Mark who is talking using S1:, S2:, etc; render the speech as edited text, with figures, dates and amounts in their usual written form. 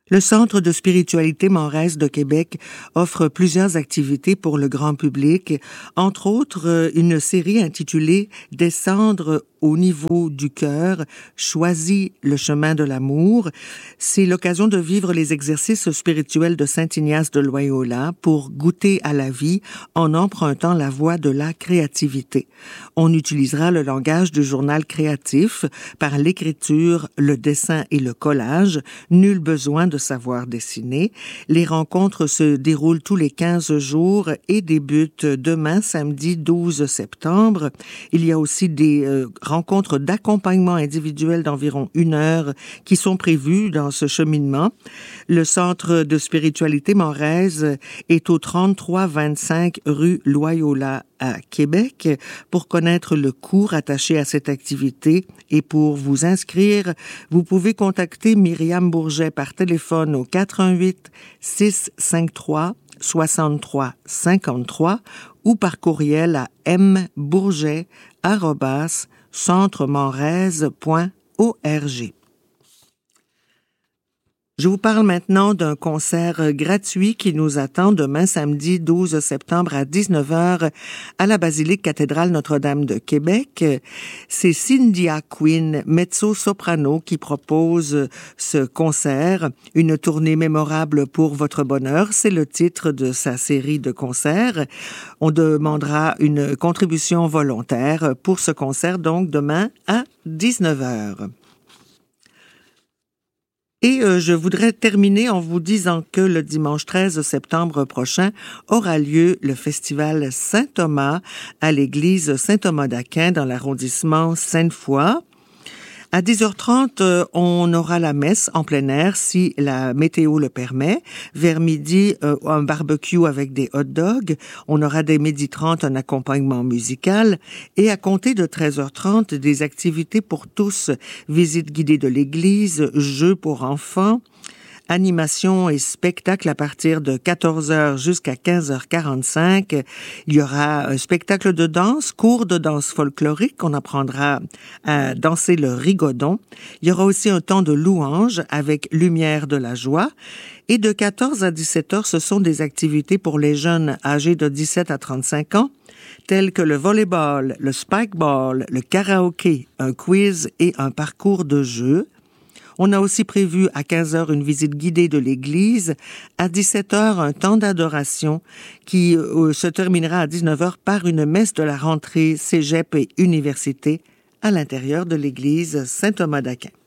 S1: Le Centre de spiritualité Manresa de Québec offre plusieurs activités pour le grand public, entre autres une série intitulée « Descendre au niveau du cœur, choisis le chemin de l'amour ». C'est l'occasion de vivre les exercices spirituels de Saint Ignace de Loyola pour goûter à la vie en empruntant la voie de la créativité. On utilisera le langage du journal créatif par l'écriture, le dessin et le collage. Nul besoin de savoir dessiner. Les rencontres se déroulent tous les 15 jours et débutent demain, samedi 12 septembre. Il y a aussi des rencontres d'accompagnement individuel d'environ 1 heure qui sont prévues dans ce cheminement. Le Centre de spiritualité Manresa est au 3325 rue Loyola à Québec. Pour connaître le coût rattaché à cette activité et pour vous inscrire, vous pouvez contacter Myriam Bourget par téléphone au 418 653 63 53 ou par courriel à mbourget@centremanresa.org. Je vous parle maintenant d'un concert gratuit qui nous attend demain samedi 12 septembre à 19h à la basilique cathédrale Notre-Dame de Québec. C'est Cynthia Quinn, mezzo-soprano, qui propose ce concert. Une tournée mémorable pour votre bonheur, c'est le titre de sa série de concerts. On demandera une contribution volontaire pour ce concert, donc demain à 19h. Et je voudrais terminer en vous disant que le dimanche 13 septembre prochain aura lieu le festival Saint-Thomas à l'église Saint-Thomas d'Aquin dans l'arrondissement Sainte-Foy. À 10h30, on aura la messe en plein air si la météo le permet. Vers midi, un barbecue avec des hot dogs. On aura dès 12h30 un accompagnement musical. Et à compter de 13h30, des activités pour tous. Visite guidée de l'église, jeux pour enfants, animation et spectacle à partir de 14h jusqu'à 15h45. Il y aura un spectacle de danse, cours de danse folklorique. On apprendra à danser le rigodon. Il y aura aussi un temps de louange avec lumière de la joie. Et de 14 à 17h, ce sont des activités pour les jeunes âgés de 17 à 35 ans, telles que le volleyball, le spikeball, le karaoké, un quiz et un parcours de jeu. On a aussi prévu à 15h une visite guidée de l'église, à 17h un temps d'adoration qui se terminera à 19h par une messe de la rentrée cégep et université à l'intérieur de l'église Saint-Thomas d'Aquin.